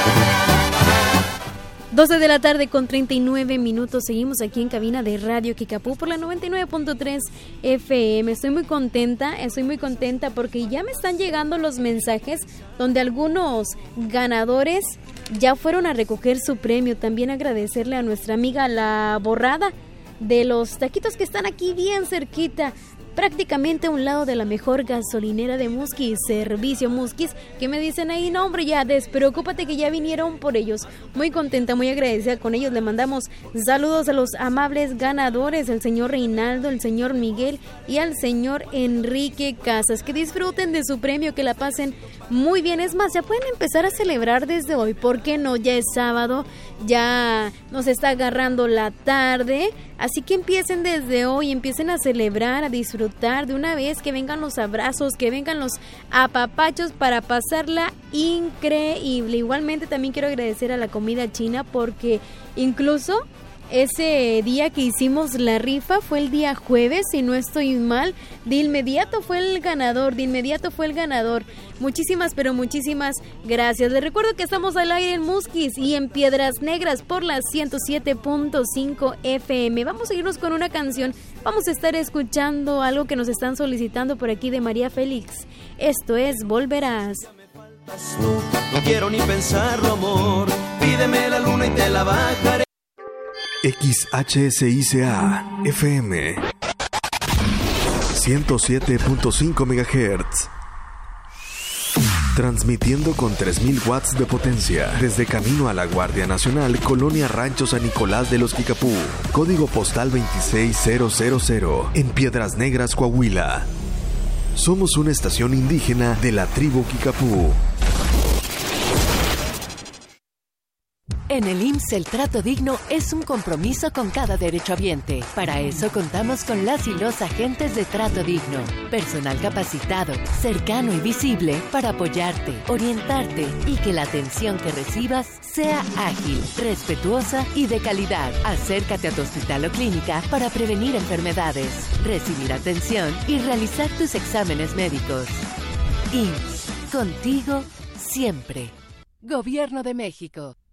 12 de la tarde con 39 minutos. Seguimos aquí en cabina de Radio Kicapú por la 99.3 FM. Estoy muy contenta porque ya me están llegando los mensajes donde algunos ganadores ya fueron a recoger su premio. También agradecerle a nuestra amiga La Borrada de los taquitos que están aquí bien cerquita, prácticamente a un lado de la mejor gasolinera de Musquis, Servicio Musquis, que me dicen ahí, no hombre, ya despreocúpate que ya vinieron por ellos. Muy contenta, muy agradecida con ellos. Le mandamos saludos a los amables ganadores, el señor Reinaldo, el señor Miguel y al señor Enrique Casas. Que disfruten de su premio, que la pasen muy bien. Es más, ya pueden empezar a celebrar desde hoy, ¿por qué no? Ya es sábado, ya nos está agarrando la tarde, así que empiecen desde hoy, empiecen a celebrar, a disfrutar de una vez, que vengan los abrazos, que vengan los apapachos para pasarla increíble. Igualmente también quiero agradecer a la comida china porque incluso ese día que hicimos la rifa fue el día jueves, si no estoy mal, de inmediato fue el ganador. Muchísimas, pero muchísimas gracias. Les recuerdo que estamos al aire en Musquis y en Piedras Negras por la 107.5 FM. Vamos a irnos con una canción. Vamos a estar escuchando algo que nos están solicitando por aquí de María Félix. Esto es Volverás. No quiero ni pensarlo, amor. Pídeme la luna y te la bajaré. XHSICA FM 107.5 MHz, transmitiendo con 3000 watts de potencia desde camino a la Guardia Nacional, Colonia Rancho San Nicolás de los Kicapú, código postal 26000, en Piedras Negras, Coahuila. Somos una estación indígena de la tribu Kicapú. En el IMSS el trato digno es un compromiso con cada derechohabiente. Para eso contamos con las y los agentes de trato digno. Personal capacitado, cercano y visible para apoyarte, orientarte y que la atención que recibas sea ágil, respetuosa y de calidad. Acércate a tu hospital o clínica para prevenir enfermedades, recibir atención y realizar tus exámenes médicos. IMSS, contigo siempre. Gobierno de México.